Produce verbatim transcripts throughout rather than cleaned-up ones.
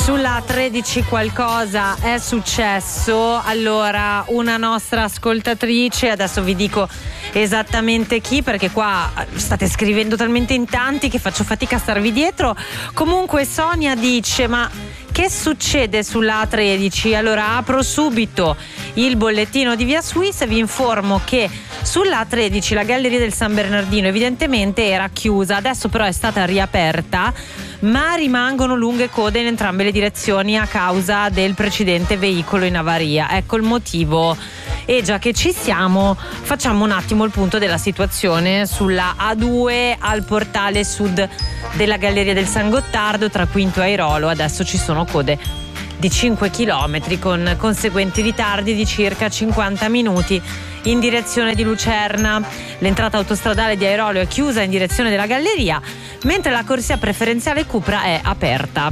Sulla tredici qualcosa è successo. Allora, una nostra ascoltatrice, adesso vi dico esattamente chi, perché qua state scrivendo talmente in tanti che faccio fatica a starvi dietro. Comunque Sonia dice: ma che succede sulla A tredici? Allora apro subito il bollettino di Via Suisse e vi informo che sulla A tredici la galleria del San Bernardino evidentemente era chiusa, adesso però è stata riaperta, ma rimangono lunghe code in entrambe le direzioni a causa del precedente veicolo in avaria. Ecco il motivo. E già che ci siamo, facciamo un attimo il punto della situazione sulla A due al portale sud della galleria del San Gottardo tra Quinto e Airolo. Adesso ci sono code di cinque chilometri con conseguenti ritardi di circa cinquanta minuti in direzione di Lucerna. L'entrata autostradale di Airolo è chiusa in direzione della galleria, mentre la corsia preferenziale Cupra è aperta.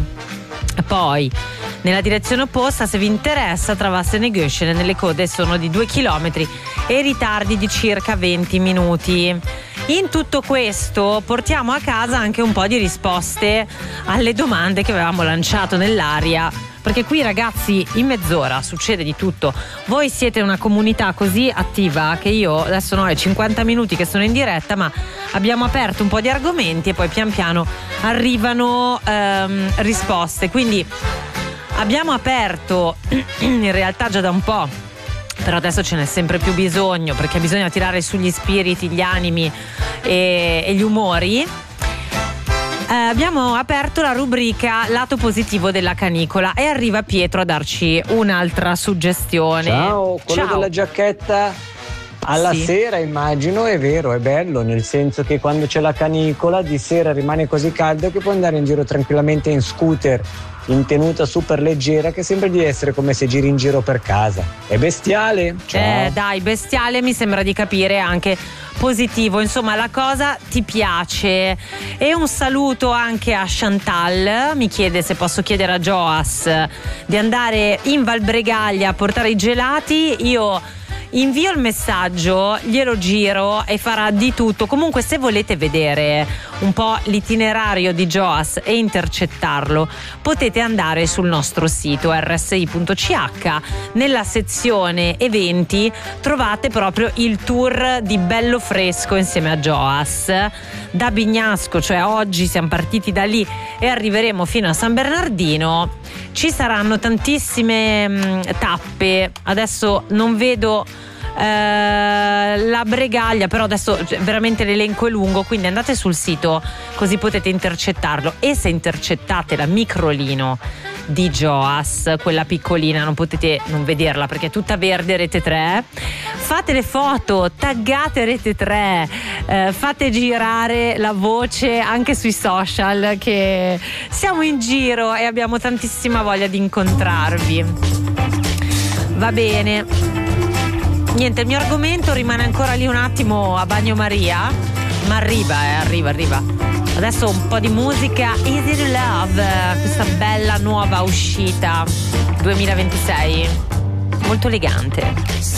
Poi nella direzione opposta, se vi interessa, tra Vassene e Göschene nelle code sono di due chilometri e ritardi di circa venti minuti. In tutto questo portiamo a casa anche un po' di risposte alle domande che avevamo lanciato nell'aria, perché qui ragazzi in mezz'ora succede di tutto. Voi siete una comunità così attiva che io adesso no, è cinquanta minuti che sono in diretta, ma abbiamo aperto un po' di argomenti e poi pian piano arrivano ehm, risposte. Quindi abbiamo aperto in realtà già da un po', però adesso ce n'è sempre più bisogno, perché bisogna tirare sugli spiriti, gli animi e, e gli umori. Eh, abbiamo aperto la rubrica lato positivo della canicola e arriva Pietro a darci un'altra suggestione. Ciao, quello Ciao. della giacchetta alla Sì. sera, immagino, è vero, è bello, nel senso che quando c'è la canicola di sera rimane così caldo che puoi andare in giro tranquillamente in scooter in tenuta super leggera, che sembra di essere come se giri in giro per casa. È bestiale? Ciao. Eh dai, bestiale mi sembra di capire anche positivo, insomma la cosa ti piace. E un saluto anche a Chantal, mi chiede se posso chiedere a Joas di andare in Val Bregaglia a portare i gelati. Io invio il messaggio, glielo giro e farà di tutto. Comunque se volete vedere un po' l'itinerario di Joas e intercettarlo, potete andare sul nostro sito erre esse i punto ci acca. Nella sezione eventi trovate proprio il tour di Bello Fresco insieme a Joas da Bignasco, cioè oggi siamo partiti da lì e arriveremo fino a San Bernardino. Ci saranno tantissime mh, tappe, adesso non vedo eh, la Bregaglia, però adesso veramente l'elenco è lungo, quindi andate sul sito così potete intercettarlo. E se intercettate la microlino di Joas, quella piccolina, non potete non vederla perché è tutta verde Rete tre, fate le foto, taggate Rete tre, eh, fate girare la voce anche sui social che siamo in giro e abbiamo tantissima voglia di incontrarvi. Va bene, niente, il mio argomento rimane ancora lì un attimo a bagnomaria, ma arriva, eh, arriva, arriva. Adesso un po' di musica Easy to Love, questa bella nuova uscita duemilaventisei, molto elegante.